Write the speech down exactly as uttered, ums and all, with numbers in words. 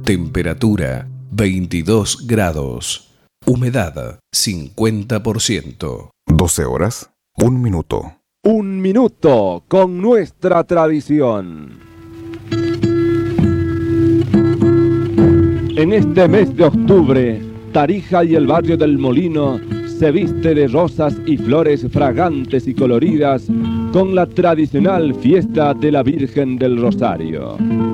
Temperatura veintidós grados. Humedad cincuenta por ciento. doce horas, un minuto. Un minuto con nuestra tradición. En este mes de octubre, Tarija y el barrio del Molino se viste de rosas y flores fragantes y coloridas con la tradicional fiesta de la Virgen del Rosario.